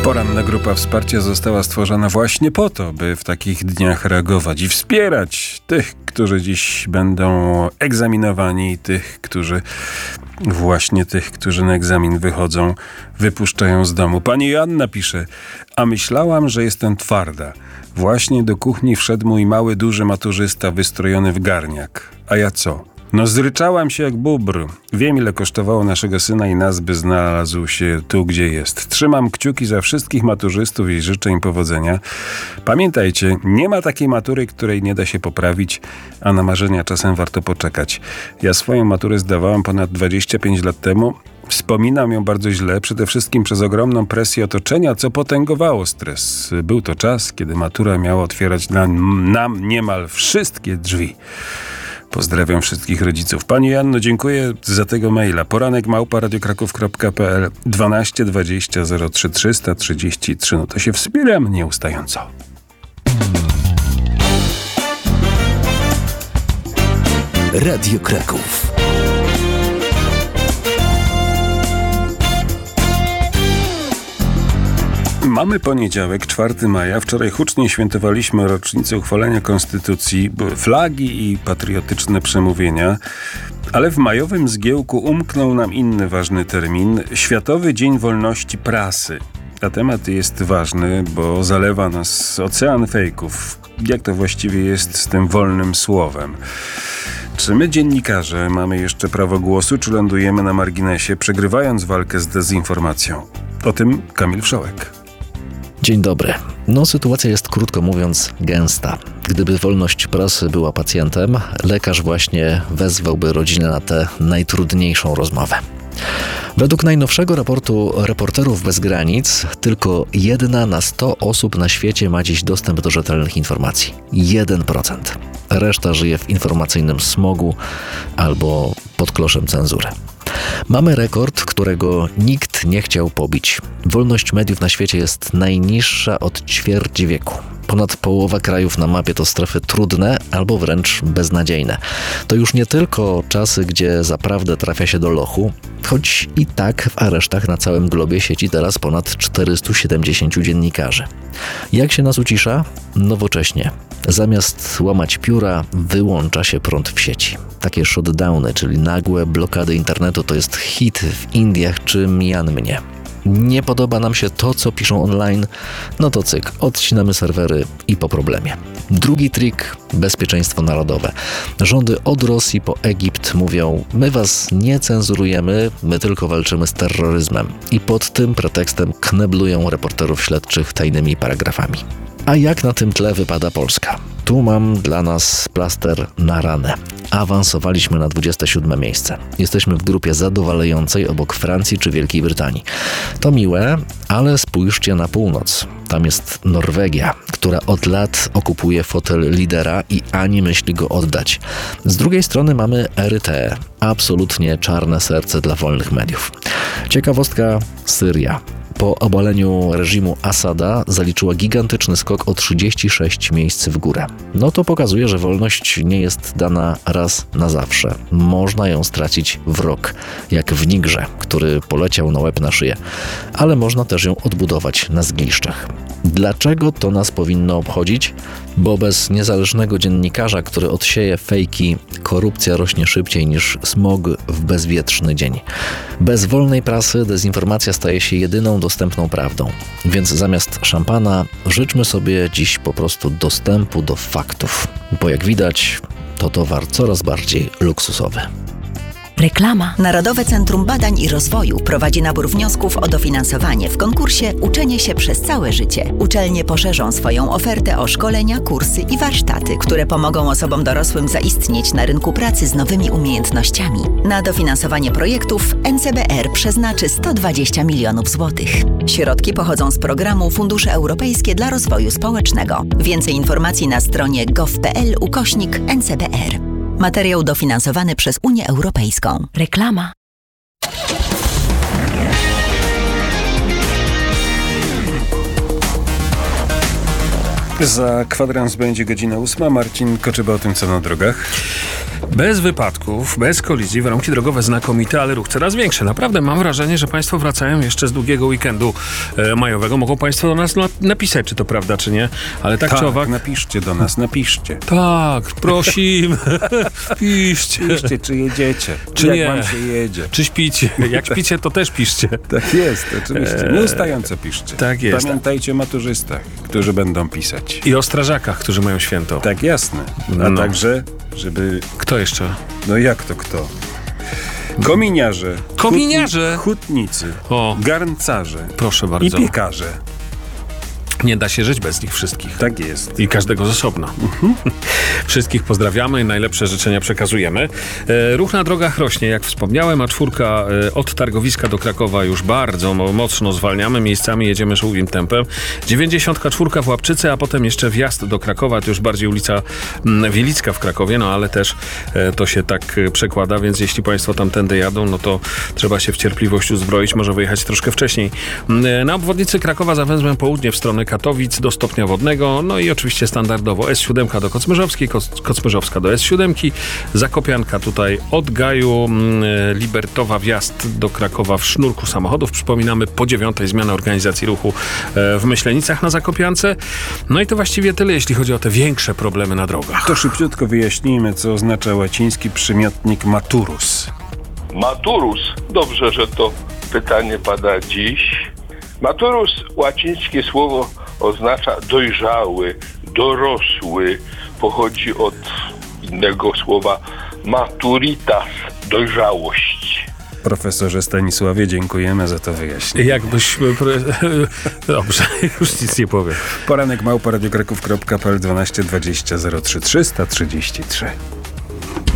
Poranna grupa wsparcia została stworzona właśnie po to, by w takich dniach reagować i wspierać tych, którzy dziś będą egzaminowani, tych, którzy na egzamin wychodzą, wypuszczają z domu. Pani Joanna pisze: a myślałam, że jestem twarda. Właśnie do kuchni wszedł mój mały, duży maturzysta wystrojony w garniak. A ja co? No zryczałam się jak bóbr. Wiem, ile kosztowało naszego syna i nas, by znalazł się tu, gdzie jest. Trzymam kciuki za wszystkich maturzystów i życzę im powodzenia. Pamiętajcie, nie ma takiej matury, której nie da się poprawić, a na marzenia czasem warto poczekać. Ja swoją maturę zdawałam ponad 25 lat temu. Wspominam ją bardzo źle, przede wszystkim przez ogromną presję otoczenia, co potęgowało stres. Był to czas, kiedy matura miała otwierać nam niemal wszystkie drzwi. Pozdrawiam wszystkich rodziców. Pani Janno, dziękuję za tego maila. poranek@radiokraków.pl 12 20 03 333. No to się wspieram nieustająco. Radio Kraków. Mamy poniedziałek, 4 maja. Wczoraj hucznie świętowaliśmy rocznicę uchwalenia Konstytucji, flagi i patriotyczne przemówienia. Ale w majowym zgiełku umknął nam inny ważny termin – Światowy Dzień Wolności Prasy. A temat jest ważny, bo zalewa nas ocean fejków. Jak to właściwie jest z tym wolnym słowem? Czy my, dziennikarze, mamy jeszcze prawo głosu, czy lądujemy na marginesie, przegrywając walkę z dezinformacją? O tym Kamil Wszołek. Dzień dobry. Sytuacja jest, krótko mówiąc, gęsta. Gdyby wolność prasy była pacjentem, lekarz właśnie wezwałby rodzinę na tę najtrudniejszą rozmowę. Według najnowszego raportu Reporterów bez Granic tylko 1 na 100 osób na świecie ma dziś dostęp do rzetelnych informacji. 1%. Reszta żyje w informacyjnym smogu albo pod kloszem cenzury. Mamy rekord, którego nikt nie chciał pobić. Wolność mediów na świecie jest najniższa od ćwierci wieku. Ponad połowa krajów na mapie to strefy trudne albo wręcz beznadziejne. To już nie tylko czasy, gdzie zaprawdę trafia się do lochu, choć i tak w aresztach na całym globie siedzi teraz ponad 470 dziennikarzy. Jak się nas ucisza? Nowocześnie. Zamiast łamać pióra, wyłącza się prąd w sieci. Takie shutdowny, czyli nagłe blokady internetu, to jest hit w Indiach czy Mjanmie. Nie podoba nam się to, co piszą online, no to cyk, odcinamy serwery i po problemie. Drugi trik – bezpieczeństwo narodowe. Rządy od Rosji po Egipt mówią: my was nie cenzurujemy, my tylko walczymy z terroryzmem. I pod tym pretekstem kneblują reporterów śledczych tajnymi paragrafami. A jak na tym tle wypada Polska? Tu mam dla nas plaster na ranę. Awansowaliśmy na 27 miejsce. Jesteśmy w grupie zadowalającej obok Francji czy Wielkiej Brytanii. To miłe, ale spójrzcie na północ. Tam jest Norwegia, która od lat okupuje fotel lidera i ani myśli go oddać. Z drugiej strony mamy Erytreę. Absolutnie czarne serce dla wolnych mediów. Ciekawostka: Syria. Po obaleniu reżimu Asada zaliczyła gigantyczny skok o 36 miejsc w górę. No to pokazuje, że wolność nie jest dana raz na zawsze. Można ją stracić w rok, jak w Nigrze, który poleciał na łeb na szyję. Ale można też ją odbudować na zgliszczach. Dlaczego to nas powinno obchodzić? Bo bez niezależnego dziennikarza, który odsieje fejki, korupcja rośnie szybciej niż smog w bezwietrzny dzień. Bez wolnej prasy dezinformacja staje się jedyną dostępną prawdą. Więc zamiast szampana życzmy sobie dziś po prostu dostępu do faktów. Bo jak widać, to towar coraz bardziej luksusowy. Reklama. Narodowe Centrum Badań i Rozwoju prowadzi nabór wniosków o dofinansowanie w konkursie Uczenie się przez całe życie. Uczelnie poszerzą swoją ofertę o szkolenia, kursy i warsztaty, które pomogą osobom dorosłym zaistnieć na rynku pracy z nowymi umiejętnościami. Na dofinansowanie projektów NCBR przeznaczy 120 milionów złotych. Środki pochodzą z programu Fundusze Europejskie dla Rozwoju Społecznego. Więcej informacji na stronie gov.pl/NCBR. Materiał dofinansowany przez Unię Europejską. Reklama. Za kwadrans będzie godzina 8. Marcin Koczyba o tym, co na drogach. Bez wypadków, bez kolizji, warunki drogowe znakomite, ale ruch coraz większy. Naprawdę mam wrażenie, że Państwo wracają jeszcze z długiego weekendu majowego. Mogą Państwo do nas napisać, czy to prawda, czy nie, ale tak czy owak... napiszcie do nas, napiszcie. Tak, prosimy. Piszcie. Piszcie, czy jedziecie, Czy jak nie. wam się jedzie. Czy śpicie? Jak śpicie, to też piszcie. Tak jest, oczywiście. Nieustająco piszcie. Tak jest. Pamiętajcie o maturzystach, którzy będą pisać. I o strażakach, którzy mają święto. Tak, jasne. A No. także, żeby... Kto jeszcze? No jak to kto? Kominiarze. Kominiarze! Hutnicy. O. Garncarze. Proszę I bardzo. piekarze. Nie da się żyć bez nich wszystkich. Tak jest. I każdego z osobna. Wszystkich pozdrawiamy i najlepsze życzenia przekazujemy. Ruch na drogach rośnie, jak wspomniałem, a 4 od Targowiska do Krakowa już bardzo mocno zwalniamy. Miejscami jedziemy żółwim tempem. 94 w Łapczyce, a potem jeszcze wjazd do Krakowa. To już bardziej ulica Wielicka w Krakowie, no ale też to się tak przekłada, więc jeśli Państwo tamtędy jadą, no to trzeba się w cierpliwość uzbroić. Może wyjechać troszkę wcześniej. Na obwodnicy Krakowa za węzłem południe w stronę Katowic do stopnia wodnego, no i oczywiście standardowo S7 do Kocmyrzowskiej, Kocmyrzowska do S7, Zakopianka tutaj od Gaju, Libertowa wjazd do Krakowa w sznurku samochodów. Przypominamy, po 9 zmiana organizacji ruchu w Myślenicach na Zakopiance. No i to właściwie tyle, jeśli chodzi o te większe problemy na drogach. To szybciutko wyjaśnijmy, co oznacza łaciński przymiotnik maturus. Maturus. Dobrze, że to pytanie pada dziś. Maturus, łacińskie słowo, oznacza dojrzały, dorosły. Pochodzi od innego słowa maturitas, dojrzałość. Profesorze Stanisławie, dziękujemy za to wyjaśnienie. Jakbyśmy... Dobrze, już nic nie powiem. Poranek @radiokraków.pl 12 20 03 333.